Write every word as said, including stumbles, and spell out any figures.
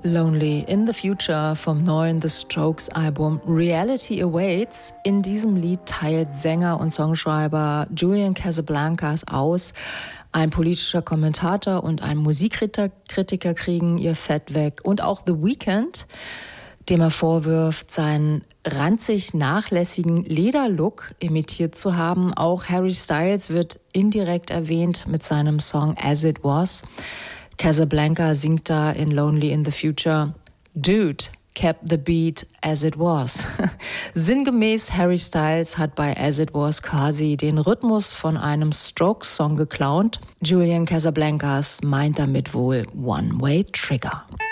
Lonely in the Future vom neuen The Strokes Album Reality Awaits. In diesem Lied teilt Sänger und Songschreiber Julian Casablancas aus, ein politischer Kommentator und ein Musikkritiker kriegen ihr Fett weg. Und auch The Weeknd, dem er vorwirft, seinen ranzig nachlässigen Lederlook imitiert zu haben. Auch Harry Styles wird indirekt erwähnt mit seinem Song As It Was. Casablanca singt da in Lonely in the Future: Dude, kept the beat as it was. Sinngemäß, Harry Styles hat bei As It Was quasi den Rhythmus von einem Strokes-Song geklaut. Julian Casablancas meint damit wohl One-Way Trigger.